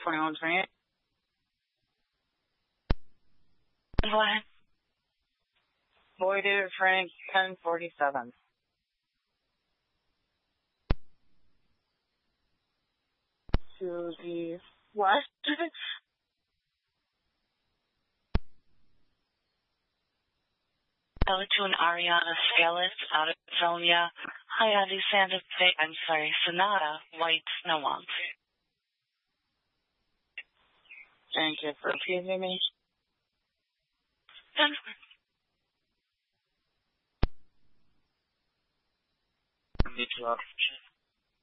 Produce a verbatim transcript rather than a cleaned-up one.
twenty-one twenty-eight. What? Boy, David Frank, ten forty-seven. To the west. Go to an Ariana Scalise out of Sonia. Hayati Santa Fe, I'm sorry, Sonata, White Snowwalk. Thank you for appeasing me. Mutual.